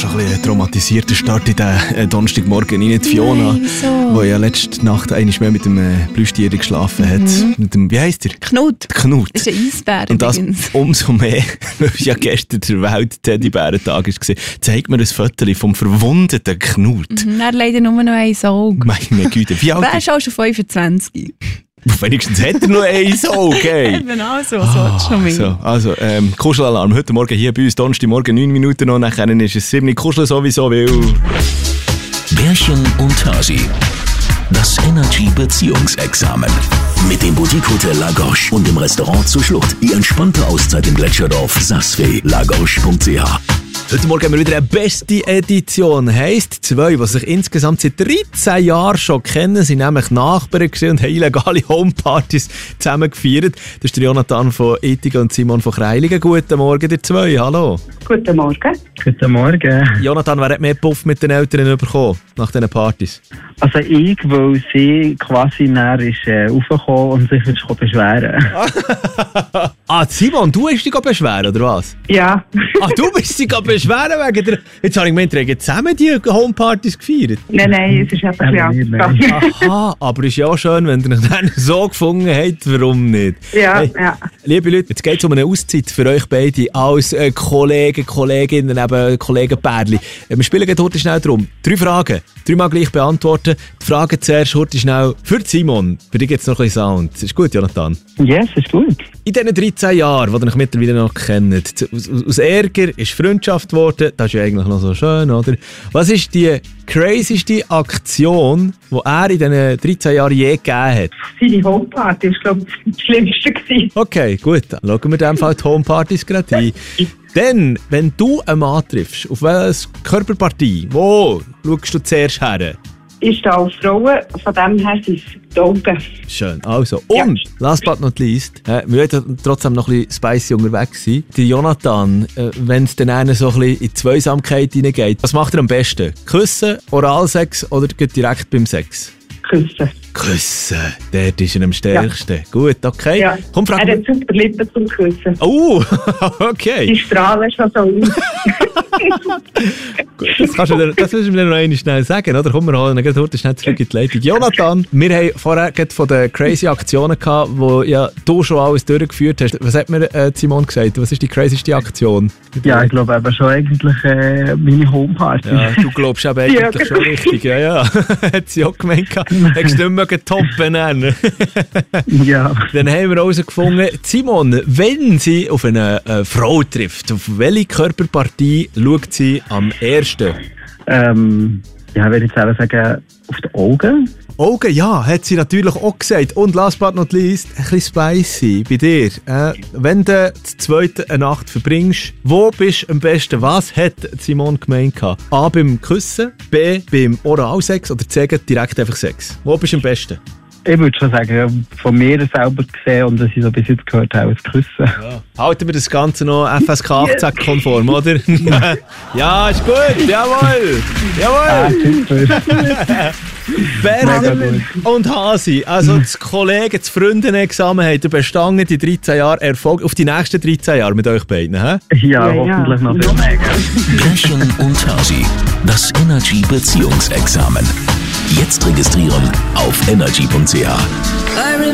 so ein bisschen ein traumatisierter Start in den Donnerstagmorgen rein. Fiona, die ja letzte Nacht einmal mehr mit dem Plüschtier geschlafen hat. Mit dem, wie heisst der? Knut. Knut. Das ist ein Eisbär. Und das übrigens. umso mehr, weil es ja gestern der Welt-Teddybärentag war. Zeig mir ein Foto vom verwundeten Knut. Er hat leider nur noch ein Auge. Meine Güte, wie alt Er ist auch schon 25. Wenigstens hat er noch ein Auge, ey. Eben also, so schon mehr. So, also, Kuschelalarm. Heute Morgen hier bei uns, Donnerstagmorgen 9 Minuten noch, nachher ist es 7 Uhr. Kuscheln sowieso, weil... Bärchen und Hasi. Das Energy-Beziehungsexamen. Mit dem Boutique-Hotel Lagos und dem Restaurant zur Schlucht. Die entspannte Auszeit im Gletscherdorf Sassfee, lagos.ch. Heute Morgen haben wir wieder eine beste Edition. Heisst 2, die sich insgesamt seit 13 Jahren schon kennen, sind nämlich Nachbarn gewesen und haben illegale Homepartys zusammen gefeiert. Das ist der Jonathan von Etiga und Simon von Kreiligen. Guten Morgen, ihr zwei. Hallo. Guten Morgen. Guten Morgen. Jonathan, wer hat mehr Puff mit den Eltern bekommen nach diesen Partys? Also ich, weil sie quasi näher ist raufgekommen und sich jetzt beschweren. Simon, du hast dich beschweren, oder was? Ja. Du bist dich beschweren wegen der... Jetzt habe ich gemeint, ihr habt zusammen die Homepartys gefeiert. Nein, es ist einfach ein bisschen anders. Aha, aber ist ja auch schön, wenn ihr euch dann so gefunden habt, warum nicht? Ja, hey, ja. Liebe Leute, jetzt geht es um eine Auszeit für euch beide als Kollegen, Kolleginnen, eben Kollegenpärli. Wir spielen gerade heute schnell drum. 3 Fragen, 3-mal gleich beantworten. Die Frage zuerst heute schnell für Simon. Für dich gibt es noch ein bisschen Sound. Ist gut, Jonathan? Yes, ist gut. In diesen 13 Jahren, die ihr euch mittlerweile noch kennt, aus Ärger ist Freundschaft geworden. Das ist ja eigentlich noch so schön, oder? Was ist die crazyste Aktion, die er in diesen 13 Jahren je gegeben hat? Seine Homeparty war, glaube ich, das Schlimmste gewesen. Okay, gut. Dann schauen wir in dem Fall die Homepartys gerade ein. Denn, wenn du einen Mann triffst, auf welche Körperpartie, wo schaust du zuerst her? Ich stehe auf Frauen, von dem her sind es die Augen. Schön. Also, und, last but not least, wir wollen trotzdem noch ein bisschen spicy unterwegs sein. Die Jonathan, wenn es dann einer so ein bisschen in die Zweisamkeit hineingeht, was macht er am besten? Küssen, Oralsex oder geht direkt beim Sex? Küssen. Küssen, dort ist er am stärksten. Ja. Gut, okay. Ja. Komm, frag er hat super Lippen zum Küssen. Oh, okay. Die strahlen schon so aus. Gut, das willst du mir noch einmal schnell sagen, oder? Komm, wir holen heute schnell zurück in die Leitung. Jonathan, wir haben vorher von den crazy Aktionen gehabt, die ja du schon alles durchgeführt hast. Was hat mir Simon gesagt? Was ist die crazyste Aktion? Ja, ich glaube eben schon eigentlich meine Homeparty. Ja, du glaubst eben eigentlich schon richtig. Ja. Hat sie auch gemeint. Hättest du nicht mehr toppen nennen. Ja. Dann haben wir herausgefunden, Simon, wenn sie auf eine Frau trifft, auf welche Körperpartie schaut sie am ersten? Ja, würde ich jetzt sagen, auf die Augen. Augen, ja, hat sie natürlich auch gesagt. Und last but not least, ein bisschen spicy bei dir. Wenn du die zweite Nacht verbringst, wo bist du am besten? Was hat Simon gemeint? A, beim Küssen, B, beim Oralsex oder C, direkt einfach Sex? Wo bist du am besten? Ich würde schon sagen, von mir selber gesehen und was ich so bis jetzt gehört habe, das Küssen. Ja. Halten wir das Ganze noch FSK 18-konform, oder? Ja, ist gut, jawohl! Bärchen und Hasi, also das Kollegen-Freundinnen-Examen habt ihr bestanden, die 13 Jahre Erfolg auf die nächsten 13 Jahre mit euch beiden, hä? Ja, hoffentlich noch viel mehr. Bärchen und Hasi, das Energy-Beziehungsexamen. Jetzt registrieren auf energy.ch.